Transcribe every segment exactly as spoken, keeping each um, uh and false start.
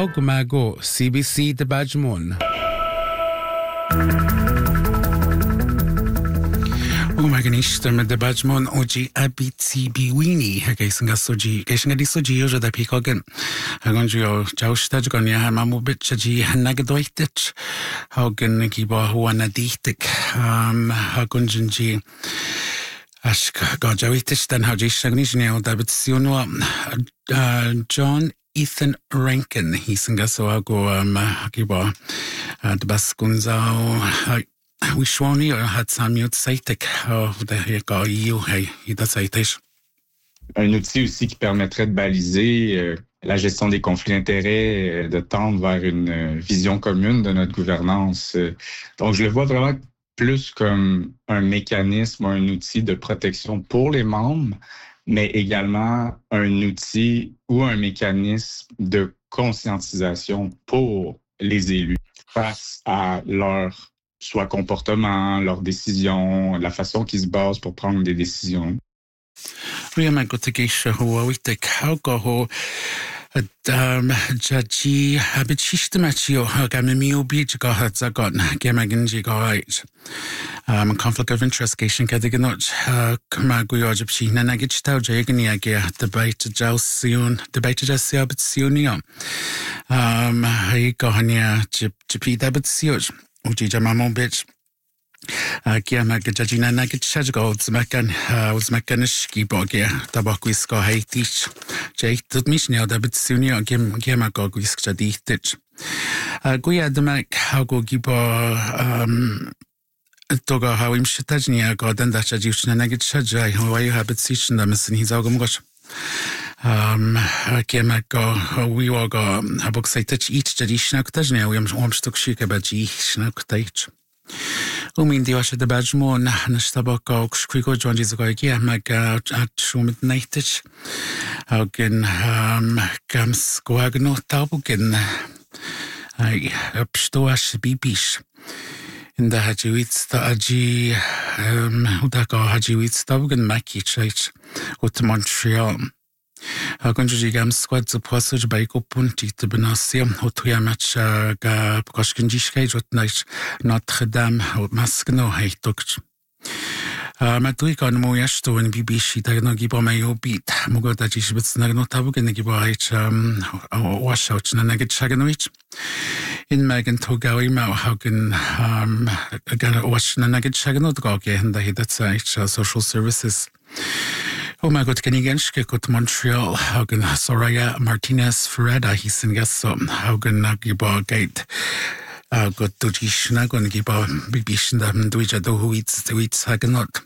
how gumago C B C de Bajmon. O maganista me de Bajmon oji abiti biwini hagaisanga soji gaisanga di soji yoja da pikogen hagonjo jaustad gonya hamamu bitchaji hanagedoitich hagen giba huana dichtik um hagonji Ashka gajawitich dan haji shagnishne David Sionwa John Ethan Rankin hisinga so ago um giba de baskunzao Wishwani or had Samuel Saitek of the Hekaïu, hey, Hidasaites. Un outil aussi qui permettrait de baliser euh, la gestion des conflits d'intérêts, euh, de tendre vers une euh, vision commune de notre gouvernance. Donc, je le vois vraiment plus comme un mécanisme, un outil de protection pour les membres, mais également un outil ou un mécanisme de conscientisation pour les élus face à leur soit comportement, leurs décisions, la façon qu'ils se basent pour prendre des décisions. Oui, ma gotigisha ho witek hauko ho um jaji habitishtamachio gamimio beach go hatzagon gemaginji go right. Um conflict of interest cation kadiganot kamaguyo jipshina nagitstau jagniagia debate jausion debate jasiabitsionio. Um hi gohania jip jipi dabitsioj. Uji jamamo bitch. Kia magajajina nagitshajgo zmakan uzmakanishki bogia tabaquisko haitich. Jay tut mishnio da bitsunio gim giamagoguisk jaditich. Guya demak hago gibo um toga hawim shitajnia godan da chajushna nagitshajai hawaii habitsich da misin hizagumgosh. Um, Kiemago, we will go, Habok say touch each traditional Tajna, we am Omstock Shik about Jishnak Tage. Umin the Osha the Bajmon, Nastaboko, Skrigo, John Jizagogia, Maga at Shumit Nightich, Haugen, um, Gams Guagno Tabukin, I upstoash bibish. In the Hajiwits, the Aji, um, Udako Hajiwits, Tabugan Maki Church, with Montreal. Hagonji gam squad the passage by Copunti to Benasia, Hotuyamach, ga Koshkinjishke, what night Notre Dame, or Maskano, I took. Matuik on Moyasto and B B C, Dagnogibo Mayo beat, Mugodajish, but Snagnotabuk and the Giboich, um, washout, Nanagit Shaganovich. In Megan Togawima, Hagen, um, again, wash Nanagit Shaganotgogi, and the Hidat site, social services. Oh my God, Kenigenshke got Montreal, Haugen Soraya Martinez Ferreda, he's in Gasso, Haugen Nagiba Gate, got Dujishna, going to give a bibishin, and Duija who eats the wheats Hagenot.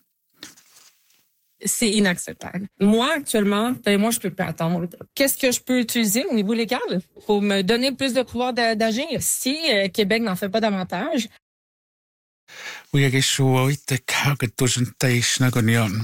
C'est inacceptable. Moi, actuellement, ben, moi, je peux pas attendre. Qu'est-ce que je peux utiliser au niveau légal pour me donner plus de pouvoir d'agir si euh, Québec n'en fait pas davantage? Oui, I guess you the Haugen Dujishna going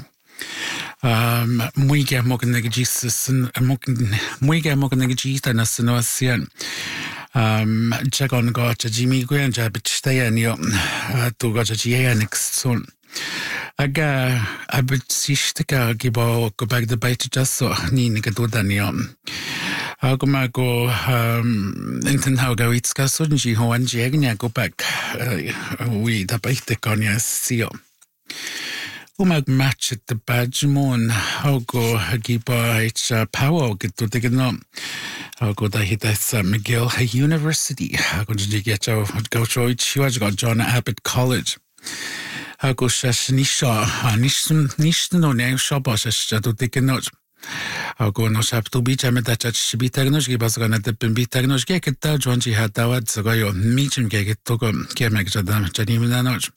Um, Muiga Moganegis and Muiga Moganegis and a Senosian. Um, Jagon got a Jimmy Granja, but stay and you to got a Gianix soon. Aga, I bet Sishtika Gibo go back the bite just so Ninikadudan. Agomago, um, Inten Hauga, it's Kasunji, who and Jagna go back. We the bite the Konya seal. Umag match at the Bajmon, how go Hagiba H power get to the no. How go the hit at McGill University. How go you get your go show it? You got John Abbott College. How go Shashnisha, Nishton Nishton on Yang Shabash to take a note. How go no shap to beach. I met that she be technology, but gonna dip and be technology. Get that John G had that so go your meeting get to go. Can't make a damn Janine.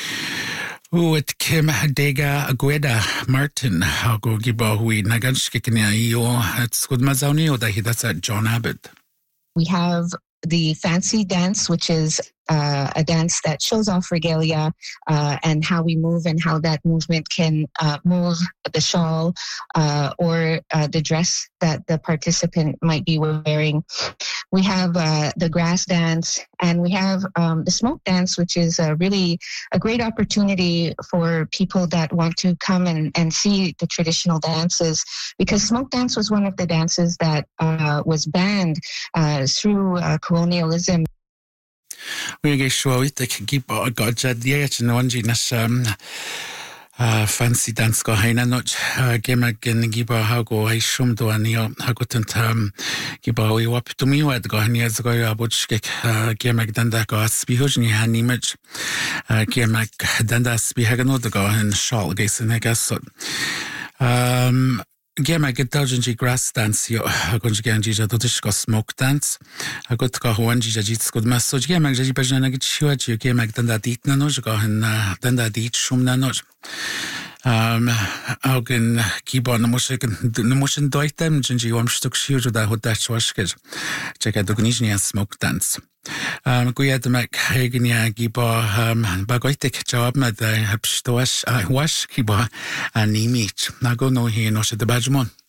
Oh, it Kim Dega Agueda Martin, how go Gibo, we Naganskikania, it's good Mazoni, or that that's at John Abbott. We have the fancy dance, which is uh, a dance that shows off regalia uh, and how we move and how that movement can uh, move the shawl uh, or uh, the dress that the participant might be wearing. we have uh, the grass dance, and we have um, the smoke dance, which is uh, really a great opportunity for people that want to come and, and see the traditional dances, because smoke dance was one of the dances that uh, was banned uh, through uh, colonialism. We sure we take keep a god jadiet no one jinas um uh fancy dance go haina not gema gen giba hago ai shum do anio hagotent um giba we wap to me wad go hania go abuchke gema danda go spihojni hanimage gema danda spihagano go in shal gesen agas um Gema get downji grass dance yo agonji ganji ja dotish go smoke dance agot go wanji ja jits good massage gema ja bajana git shiwaji gema danda dit na no go hen danda dit shum na no um augen giba na musik na musin doitem jinji wam stuk shiu da hoda chwashke check out the gnijnia smoke dance um guyad mak hegnia giba um bagoitek job med habstoas wash giba animich na go no hi no se de bajmon